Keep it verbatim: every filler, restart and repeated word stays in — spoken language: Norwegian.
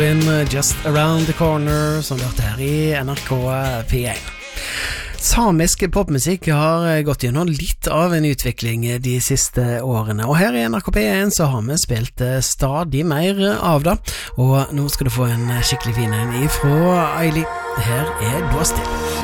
Just Around the Corner, som du hørte her i N R K P én. Samisk popmusikk har gått gjennom litt av en utvikling de siste årene, og her i N R K P én så har vi spilt stadig mer av det, og nå skal du få en skikkelig fin en ifra Aili. Her er Då Still.